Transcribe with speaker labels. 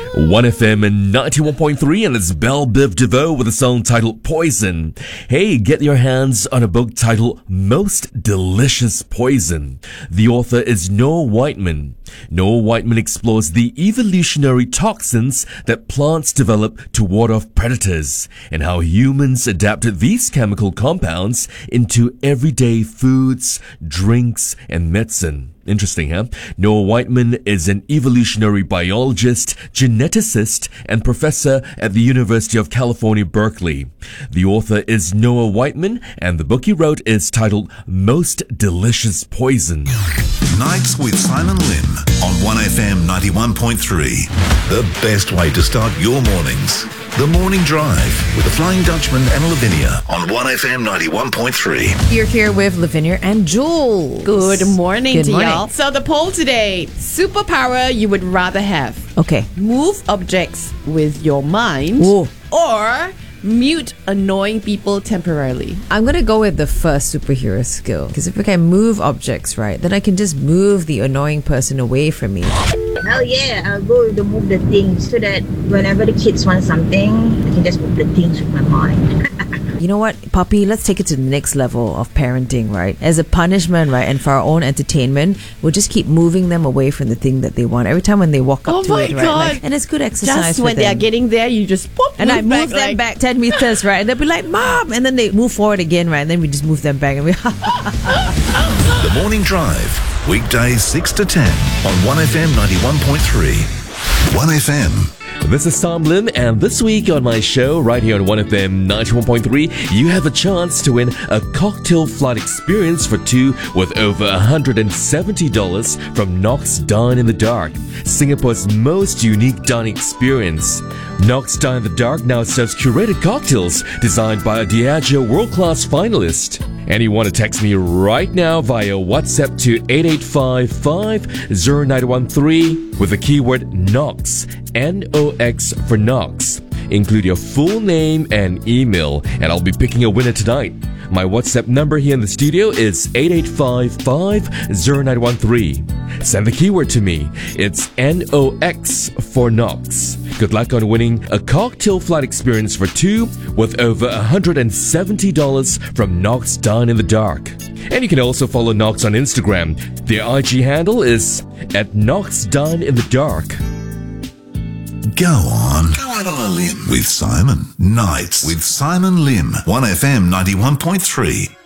Speaker 1: 1FM and 91.3, and it's Belle Biv DeVoe with a song titled Poison. Hey, get your hands on a book titled Most Delicious Poison. The author is Noah Whiteman. Noah Whiteman explores the evolutionary toxins that plants develop to ward off predators and how humans adapted these chemical compounds into everyday foods, drinks, and medicine. Interesting, huh? Noah Whiteman is an evolutionary biologist, geneticist, and professor at the University of California, Berkeley. The author is Noah Whiteman, and the book he wrote is titled Most Delicious Poison.
Speaker 2: Nights with Simon Lim on 1FM 91.3. The best way to start your mornings. The Morning Drive with the Flying Dutchman and Lavinia on 1FM 91.3.
Speaker 3: You're here with Lavinia and Jules.
Speaker 4: Good morning
Speaker 3: Good
Speaker 4: to
Speaker 3: morning.
Speaker 4: y'all. So the poll today, superpower you would rather have.
Speaker 3: Okay.
Speaker 4: Move objects with your mind
Speaker 3: Ooh.
Speaker 4: or mute annoying people temporarily.
Speaker 3: I'm going to go with the first superhero skill. Because if I can move objects, right, then I can just move the annoying person away from me.
Speaker 5: Hell yeah, I'll go to move the things so that whenever the kids want something, I can just move the things with my mind.
Speaker 3: You know what, Puppy, let's take it to the next level of parenting, right? As a punishment, right, and for our own entertainment, we'll just keep moving them away from the thing that they want. Every time when they walk up
Speaker 4: Oh
Speaker 3: to
Speaker 4: my
Speaker 3: it, right?
Speaker 4: God.
Speaker 3: And it's good exercise
Speaker 4: Just
Speaker 3: for
Speaker 4: when they are
Speaker 3: them.
Speaker 4: getting there, you just pop,
Speaker 3: And I move them
Speaker 4: like-
Speaker 3: back 10 meters, right? And they'll be like, Mom! And then they move forward again, right? And then we just move them back and we
Speaker 2: The Morning Drive, weekdays 6 to 10 on 1FM 91.3. 1FM.
Speaker 1: This is Sam Lim, and this week on my show, right here on 1FM 91.3, you have a chance to win a cocktail flight experience for two with over $170 from Knox Dine in the Dark, Singapore's most unique dining experience. Knox Dine in the Dark now serves curated cocktails designed by a Diageo world-class finalist. And you want to text me right now via WhatsApp to 8855-0913 with the keyword Knox, N-O-X for Knox. Include your full name and email, and I'll be picking a winner tonight. My WhatsApp number here in the studio is 8855-0913. Send the keyword to me. It's N-O-X for Knox. Good luck on winning a cocktail flight experience for two with over $170 from Knox Dine in the Dark. And you can also follow Knox on Instagram. Their IG handle is at Knox Dine in the Dark.
Speaker 2: Go on a limb with Simon. Nights with Simon Lim. 1FM 91.3.